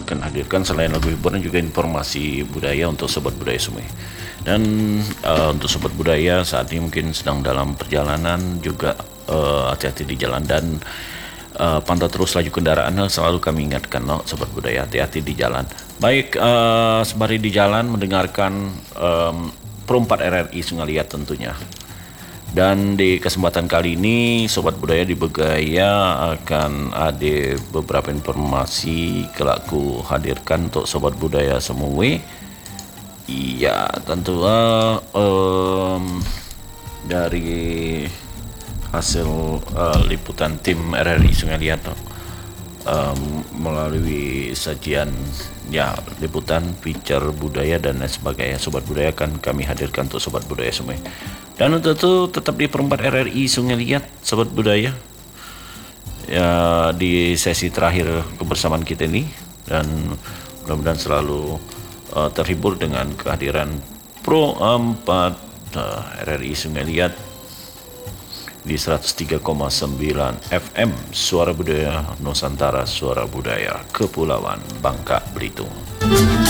akan hadirkan selain lagu hiburan juga informasi budaya untuk sobat budaya semua. Dan untuk sobat budaya saat ini mungkin sedang dalam perjalanan juga, hati-hati di jalan dan pantau terus laju kendaraan. Selalu kami ingatkan sobat budaya, hati-hati di jalan. Baik, sembari di jalan mendengarkan Perumpat RRI Sungai Liat tentunya. Dan di kesempatan kali ini sobat budaya di Begaya akan ada beberapa informasi kelaku hadirkan untuk sobat budaya semua. Iya, tentu dari hasil liputan tim RRI Sungai Liat melalui sajian liputan feature budaya dan lain sebagainya. Sobat budaya akan kami hadirkan untuk sobat budaya semua. Dan untuk itu tetap di Perumpat RRI Sungai Liat sobat budaya ya, di sesi terakhir kebersamaan kita ini, dan mudah-mudahan selalu terhibur dengan kehadiran Pro 4 RRI Sungai Liat di 103,9 FM Suara Budaya Nusantara, Suara Budaya Kepulauan Bangka Belitung.